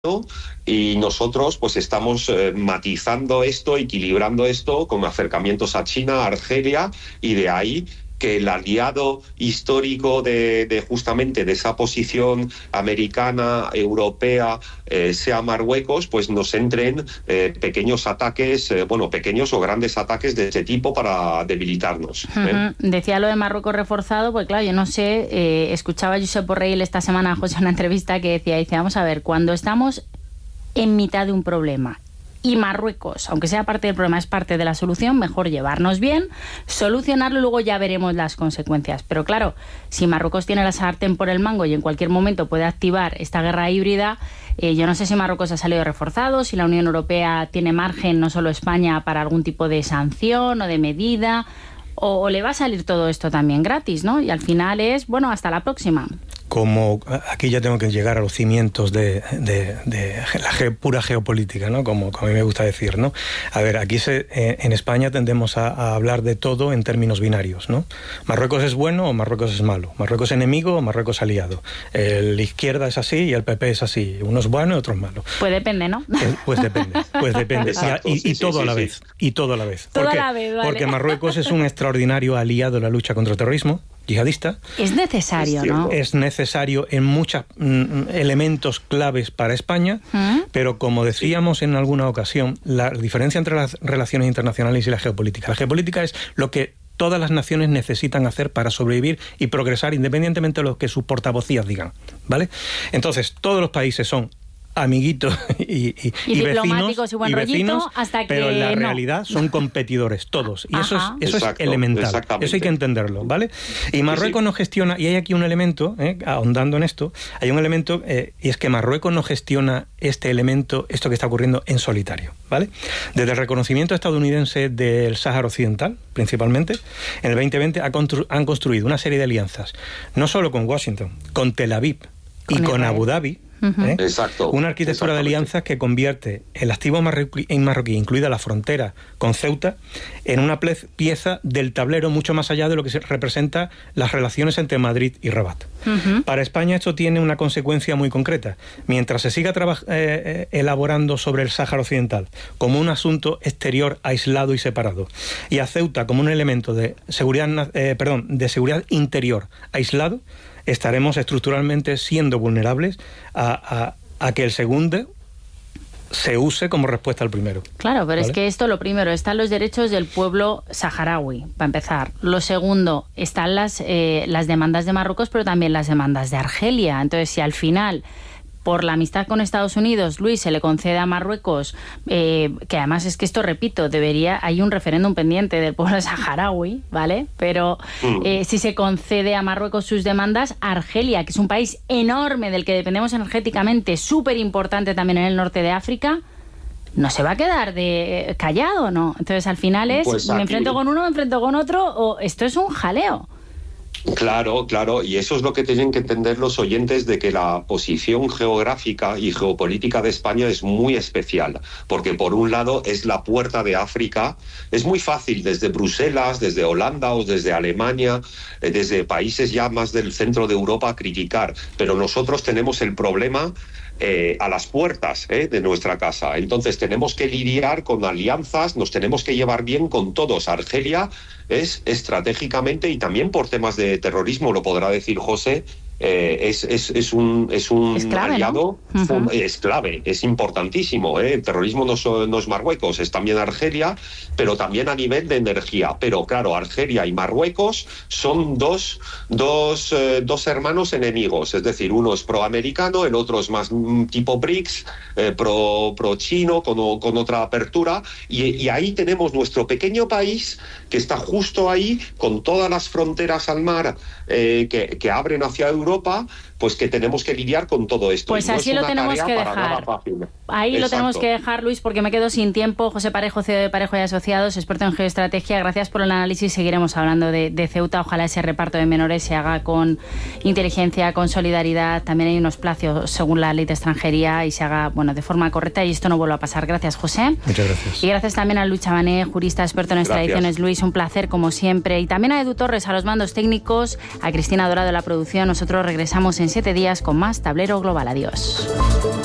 y nosotros pues estamos matizando esto, equilibrando esto con acercamientos a China, a Argelia, y de ahí que el aliado histórico de justamente de esa posición americana, europea, sea Marruecos, pues nos entren pequeños ataques, pequeños o grandes ataques de ese tipo para debilitarnos. Decía lo de Marruecos reforzado, pues claro, yo no sé, escuchaba a Josep Borrell esta semana, José, en una entrevista que dice, vamos a ver, cuando estamos en mitad de un problema y Marruecos, aunque sea parte del problema, es parte de la solución, mejor llevarnos bien, solucionarlo y luego ya veremos las consecuencias. Pero claro, si Marruecos tiene la sartén por el mango y en cualquier momento puede activar esta guerra híbrida, yo no sé si Marruecos ha salido reforzado, si la Unión Europea tiene margen, no solo España, para algún tipo de sanción o de medida, o le va a salir todo esto también gratis, ¿no? Y al final es, hasta la próxima. Como aquí ya tengo que llegar a los cimientos de la pura geopolítica, ¿no? Como a mí me gusta decir, ¿no? A ver, aquí en España tendemos a hablar de todo en términos binarios, ¿no? Marruecos es bueno o Marruecos es malo, Marruecos es enemigo o Marruecos aliado. La izquierda es así y el PP es así, uno es bueno y otro es malo. Pues depende, ¿no? Pues depende. Exacto, y todo a la vez. Y todo a la vez. Todo a la vez, vale. Porque Marruecos es un extraordinario aliado en la lucha contra el terrorismo yihadista. Es necesario, ¿no? Es necesario en muchos elementos claves para España, pero como decíamos en alguna ocasión, la diferencia entre las relaciones internacionales y la geopolítica. La geopolítica es lo que todas las naciones necesitan hacer para sobrevivir y progresar independientemente de lo que sus portavocías digan, ¿vale? Entonces, todos los países son amiguitos y diplomáticos y vecinos, hasta que pero en la realidad son competidores todos, y eso es elemental, eso hay que entenderlo, ¿vale? Y Marruecos no gestiona, y hay aquí un elemento, ahondando en esto, hay un elemento, y es que Marruecos no gestiona esto que está ocurriendo en solitario, ¿vale? Desde el reconocimiento estadounidense del Sáhara Occidental, principalmente, en el 2020 han construido una serie de alianzas, no solo con Washington, con Tel Aviv y con Abu Dhabi. Exacto. Una arquitectura de alianzas que convierte el activo marroquí, incluida la frontera con Ceuta, en una pieza del tablero mucho más allá de lo que representa las relaciones entre Madrid y Rabat. Para España esto tiene una consecuencia muy concreta. Mientras se siga elaborando sobre el Sáhara Occidental como un asunto exterior aislado y separado, y a Ceuta como un elemento de seguridad interior aislado, estaremos estructuralmente siendo vulnerables a que el segundo se use como respuesta al primero. Claro, pero es que esto, lo primero, están los derechos del pueblo saharaui, para empezar. Lo segundo, están las demandas de Marruecos, pero también las demandas de Argelia. Entonces, si al final, por la amistad con Estados Unidos, Luis, se le concede a Marruecos, que además es que esto, repito, hay un referéndum pendiente del pueblo saharaui, ¿vale? Pero si se concede a Marruecos sus demandas, Argelia, que es un país enorme del que dependemos energéticamente, súper importante también en el norte de África, no se va a quedar callado, ¿no? Entonces, al final me enfrento con uno, me enfrento con otro, o esto es un jaleo. Claro, y eso es lo que tienen que entender los oyentes, de que la posición geográfica y geopolítica de España es muy especial, porque por un lado es la puerta de África. Es muy fácil desde Bruselas, desde Holanda o desde Alemania, desde países ya más del centro de Europa, criticar, pero nosotros tenemos el problema a las puertas de nuestra casa. Entonces tenemos que lidiar con alianzas, nos tenemos que llevar bien con todos. Argelia es estratégicamente, y también por temas de terrorismo, lo podrá decir José, es un clave, aliado, ¿no? Es clave, es importantísimo. El terrorismo no es Marruecos, es también Argelia, pero también a nivel de energía. Pero claro, Argelia y Marruecos son dos hermanos enemigos, es decir, uno es proamericano, el otro es más tipo BRICS, pro chino, con otra apertura, y ahí tenemos nuestro pequeño país que está justo ahí, con todas las fronteras al mar que abren hacia Europa, pues que tenemos que lidiar con todo esto. Pues así lo tenemos que dejar. Ahí lo tenemos que dejar, Luis, porque me quedo sin tiempo. José Parejo, CEO de Parejo y Asociados, experto en geoestrategia. Gracias por el análisis. Seguiremos hablando de Ceuta. Ojalá ese reparto de menores se haga con inteligencia, con solidaridad. También hay unos plazos según la ley de extranjería y se haga de forma correcta y esto no vuelva a pasar. Gracias, José. Muchas gracias. Y gracias también a Luis Chabané, jurista experto en extradiciones. Luis, un placer como siempre. Y también a Edu Torres, a los mandos técnicos, a Cristina Dorado, la producción. Nosotros regresamos en 7 días con más Tablero Global. Adiós.